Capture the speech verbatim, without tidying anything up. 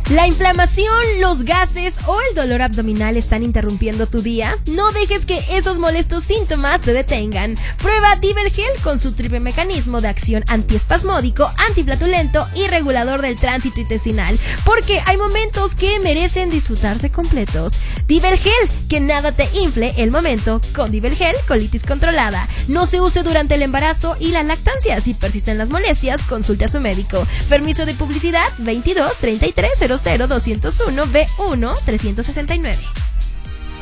¿La inflamación, los gases o el dolor abdominal están interrumpiendo tu día? No dejes que esos molestos síntomas te detengan. Prueba Divergel con su triple mecanismo de acción antiespasmódico, antiflatulento y regulador del tránsito intestinal, porque hay momentos que merecen disfrutarse completos. Divergel, que nada te infle el momento con Divergel, colitis controlada. No se use durante el embarazo y la lactancia. Si persisten las molestias, consulte a su médico. Permiso de publicidad veintidós treinta y tres cero cero doscientos uno B uno trescientos sesenta y nueve.